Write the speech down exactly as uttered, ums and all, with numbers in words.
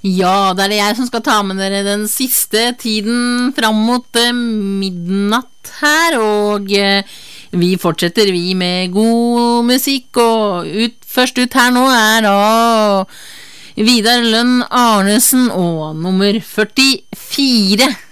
Ja, det er det jeg som skal ta med dere den siste tiden fram mot eh, midnatt her, og eh, vi fortsetter vi med god musikk, og ut, først ut her nå er da Vidar Lønn Arnesen og nummer førtifire.